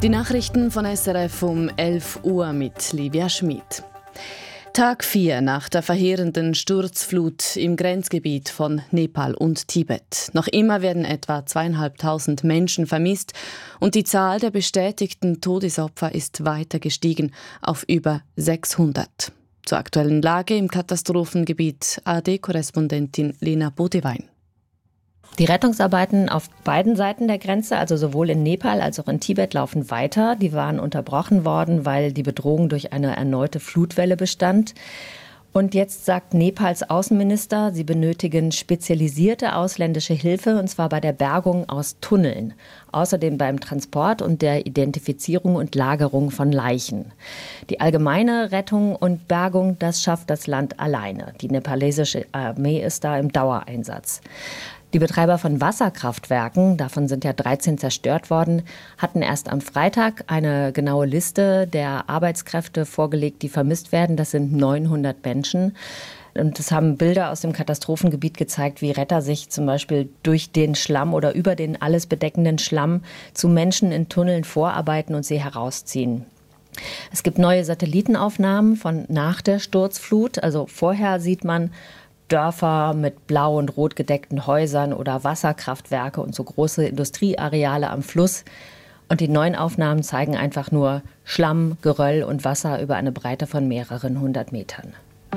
Die Nachrichten von SRF um 11 Uhr mit Livia Schmid. Tag 4 nach der verheerenden Sturzflut im Grenzgebiet von Nepal und Tibet. Noch immer werden etwa 2500 Menschen vermisst und die Zahl der bestätigten Todesopfer ist weiter gestiegen auf über 600. Zur aktuellen Lage im Katastrophengebiet ARD-Korrespondentin Lena Bodewein. Die Rettungsarbeiten auf beiden Seiten der Grenze, also sowohl in Nepal als auch in Tibet, laufen weiter. Die waren unterbrochen worden, weil die Bedrohung durch eine erneute Flutwelle bestand. Und jetzt sagt Nepals Außenminister, sie benötigen spezialisierte ausländische Hilfe, und zwar bei der Bergung aus Tunneln. Außerdem beim Transport und der Identifizierung und Lagerung von Leichen. Die allgemeine Rettung und Bergung, das schafft das Land alleine. Die nepalesische Armee ist da im Dauereinsatz. Die Betreiber von Wasserkraftwerken, davon sind ja 13 zerstört worden, hatten erst am Freitag eine genaue Liste der Arbeitskräfte vorgelegt, die vermisst werden. Das sind 900 Menschen. Und es haben Bilder aus dem Katastrophengebiet gezeigt, wie Retter sich zum Beispiel durch den Schlamm oder über den alles bedeckenden Schlamm zu Menschen in Tunneln vorarbeiten und sie herausziehen. Es gibt neue Satellitenaufnahmen von nach der Sturzflut. Also vorher sieht man Dörfer mit blau und rot gedeckten Häusern oder Wasserkraftwerke und so große Industrieareale am Fluss. Und die neuen Aufnahmen zeigen einfach nur Schlamm, Geröll und Wasser über eine Breite von mehreren 100 Metern.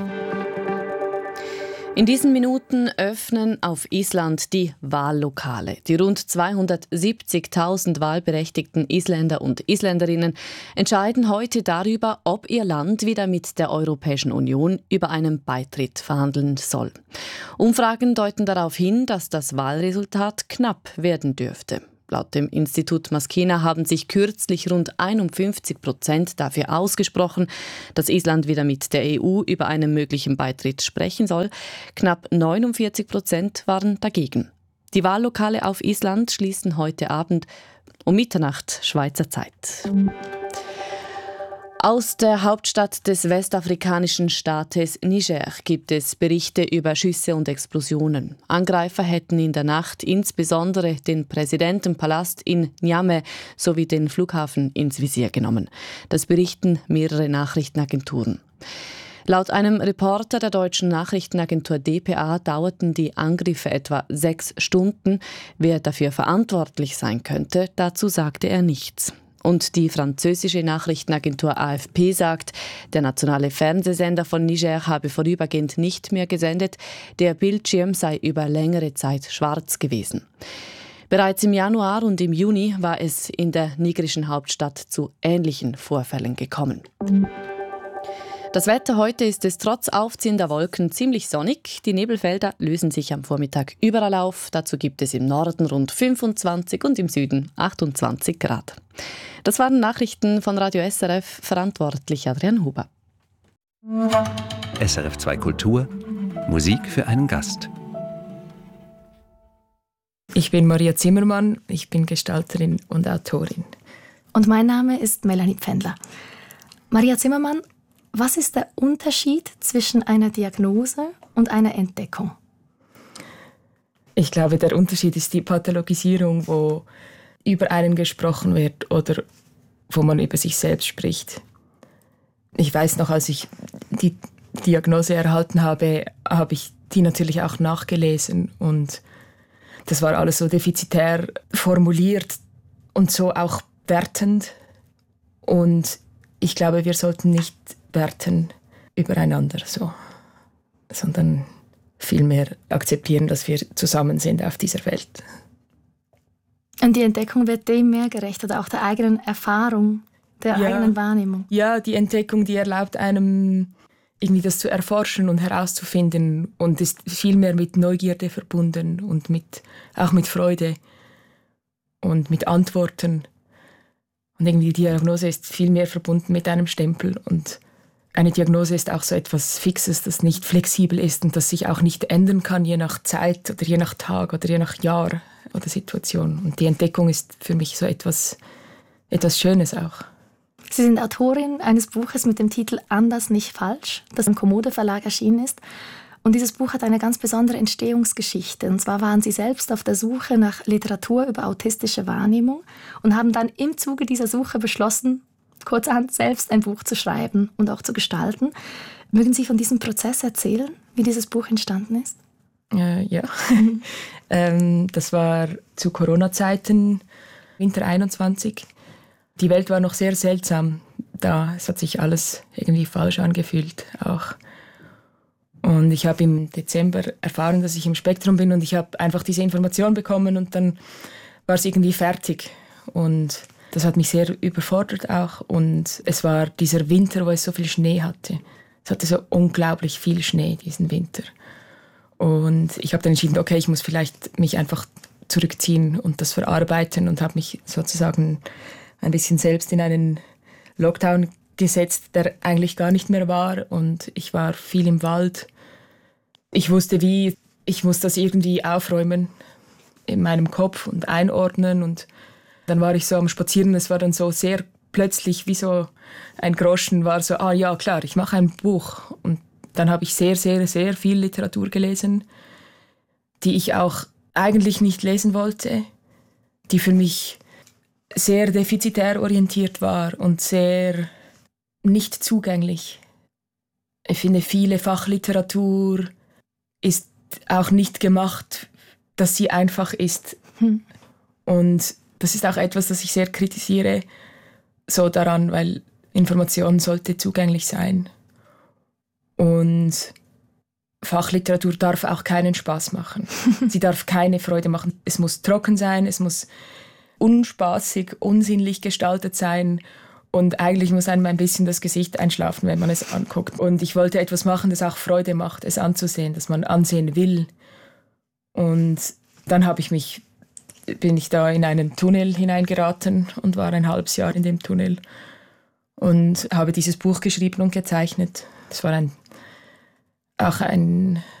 In diesen Minuten öffnen auf Island die Wahllokale. Die rund 270.000 wahlberechtigten Isländer und Isländerinnen entscheiden heute darüber, ob ihr Land wieder mit der Europäischen Union über einen Beitritt verhandeln soll. Umfragen deuten darauf hin, dass das Wahlresultat knapp werden dürfte. Laut dem Institut Maskena haben sich kürzlich rund 51% dafür ausgesprochen, dass Island wieder mit der EU über einen möglichen Beitritt sprechen soll. Knapp 49% waren dagegen. Die Wahllokale auf Island schließen heute Abend um Mitternacht Schweizer Zeit. Aus der Hauptstadt des westafrikanischen Staates Niger gibt es Berichte über Schüsse und Explosionen. Angreifer hätten in der Nacht insbesondere den Präsidentenpalast in Niamey sowie den Flughafen ins Visier genommen. Das berichten mehrere Nachrichtenagenturen. Laut einem Reporter der deutschen Nachrichtenagentur dpa dauerten die Angriffe etwa 6 Stunden. Wer dafür verantwortlich sein könnte, dazu sagte er nichts. Und die französische Nachrichtenagentur AFP sagt, der nationale Fernsehsender von Niger habe vorübergehend nicht mehr gesendet, der Bildschirm sei über längere Zeit schwarz gewesen. Bereits im Januar und im Juni war es in der nigerischen Hauptstadt zu ähnlichen Vorfällen gekommen. Das Wetter heute ist es trotz aufziehender Wolken ziemlich sonnig. Die Nebelfelder lösen sich am Vormittag überall auf. Dazu gibt es im Norden rund 25 und im Süden 28 Grad. Das waren Nachrichten von Radio SRF, verantwortlich Adrian Huber. SRF 2 Kultur, Musik für einen Gast. Ich bin Maria Zimmermann, ich bin Gestalterin und Autorin. Und mein Name ist Melanie Pfändler. Maria Zimmermann, was ist der Unterschied zwischen einer Diagnose und einer Entdeckung? Ich glaube, der Unterschied ist die Pathologisierung, wo über einen gesprochen wird oder wo man über sich selbst spricht. Ich weiß noch, als ich die Diagnose erhalten habe, habe ich die natürlich auch nachgelesen. Und das war alles so defizitär formuliert und so auch wertend. Und ich glaube, wir sollten nicht werten übereinander, so, sondern vielmehr akzeptieren, dass wir zusammen sind auf dieser Welt. Und die Entdeckung wird dem mehr gerecht oder auch der eigenen Erfahrung, der eigenen Wahrnehmung? Ja, die Entdeckung, die erlaubt einem, irgendwie das zu erforschen und herauszufinden und ist viel mehr mit Neugierde verbunden und auch mit Freude und mit Antworten. Und irgendwie die Diagnose ist viel mehr verbunden mit einem Stempel. Und eine Diagnose ist auch so etwas Fixes, das nicht flexibel ist und das sich auch nicht ändern kann, je nach Zeit oder je nach Tag oder je nach Jahr oder Situation. Und die Entdeckung ist für mich so etwas Schönes auch. Sie sind Autorin eines Buches mit dem Titel »Anders, nicht falsch«, das im Kommode Verlag erschienen ist. Und dieses Buch hat eine ganz besondere Entstehungsgeschichte. Und zwar waren Sie selbst auf der Suche nach Literatur über autistische Wahrnehmung und haben dann im Zuge dieser Suche beschlossen, kurzerhand selbst ein Buch zu schreiben und auch zu gestalten. Mögen Sie von diesem Prozess erzählen, wie dieses Buch entstanden ist? Ja, das war zu Corona-Zeiten, Winter 21. Die Welt war noch sehr seltsam da. Es hat sich alles irgendwie falsch angefühlt auch. Und ich habe im Dezember erfahren, dass ich im Spektrum bin und ich habe einfach diese Information bekommen und dann war es irgendwie fertig. Und das hat mich sehr überfordert auch. Und es war dieser Winter, wo es so viel Schnee hatte. Es hatte so unglaublich viel Schnee diesen Winter. Und ich habe dann entschieden, okay, ich muss vielleicht mich einfach zurückziehen und das verarbeiten und habe mich sozusagen ein bisschen selbst in einen Lockdown gesetzt, der eigentlich gar nicht mehr war. Und ich war viel im Wald. Ich wusste, ich muss das irgendwie aufräumen in meinem Kopf und einordnen. Und dann war ich so am Spazieren. Es war dann so sehr plötzlich, wie so ein Groschen, war so, ja klar, ich mache ein Buch. Und dann habe ich sehr, sehr, sehr viel Literatur gelesen, die ich auch eigentlich nicht lesen wollte, die für mich sehr defizitär orientiert war und sehr nicht zugänglich. Ich finde, viele Fachliteratur ist auch nicht gemacht, dass sie einfach ist. Und das ist auch etwas, das ich sehr kritisiere, so daran, weil Information sollte zugänglich sein. Und Fachliteratur darf auch keinen Spaß machen. Sie darf keine Freude machen. Es muss trocken sein, es muss unspaßig, unsinnlich gestaltet sein. Und eigentlich muss einem ein bisschen das Gesicht einschlafen, wenn man es anguckt. Und ich wollte etwas machen, das auch Freude macht, es anzusehen, das man ansehen will. Und dann bin ich da in einen Tunnel hineingeraten und war ein halbes Jahr in dem Tunnel und habe dieses Buch geschrieben und gezeichnet. Das war auch ein